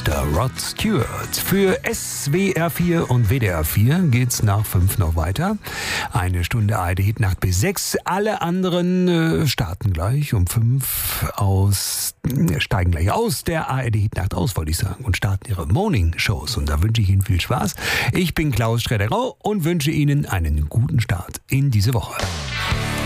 Mr. Rod Stewart. Für SWR 4 und WDR 4 geht's nach 5 noch weiter. Eine Stunde ARD-Hitnacht bis 6. Alle anderen starten gleich um 5 steigen gleich aus der ARD-Hitnacht aus, wollte ich sagen, und starten ihre Morning-Shows. Und da wünsche ich Ihnen viel Spaß. Ich bin Klaus Schredderau und wünsche Ihnen einen guten Start in diese Woche.